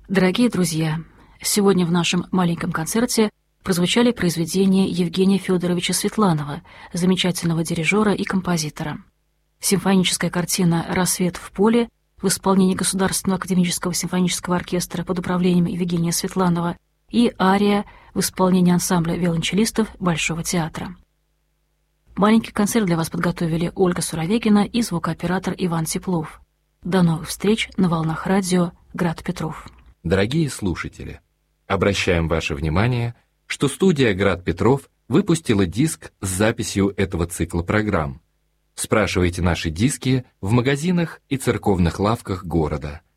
Дорогие друзья, сегодня в нашем маленьком концерте прозвучали произведения Евгения Федоровича Светланова, замечательного дирижера и композитора. Симфоническая картина «Рассвет в поле» в исполнении Государственного академического симфонического оркестра под управлением Евгения Светланова и ария в исполнении ансамбля виолончелистов Большого театра. Маленький концерт для вас подготовили Ольга Суровегина и звукооператор Иван Теплов. До новых встреч на волнах радио «Град Петров». Дорогие слушатели, обращаем ваше внимание, что студия «Град Петров» выпустила диск с записью этого цикла программ. Спрашивайте наши диски в магазинах и церковных лавках города.